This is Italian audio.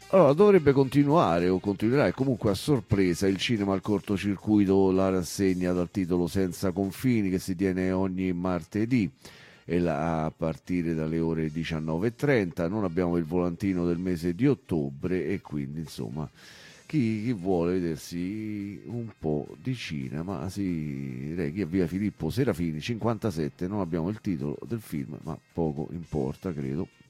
Allora, dovrebbe continuare o continuerà, e comunque a sorpresa il cinema al cortocircuito, la rassegna dal titolo Senza confini che si tiene ogni martedì a partire dalle ore 19:30. Non abbiamo il volantino del mese di ottobre e quindi insomma chi vuole vedersi un po' di cinema, sì, direi che via Filippo Serafini 57, non abbiamo il titolo del film, ma poco importa, credo.